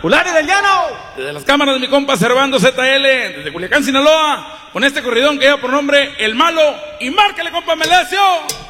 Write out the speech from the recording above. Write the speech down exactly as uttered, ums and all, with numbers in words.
Ulari del Llano. Desde las cámaras de mi compa Servando Z L, desde Culiacán, Sinaloa, con este corridón que lleva por nombre El Malo. Y márcale, compa Melesio.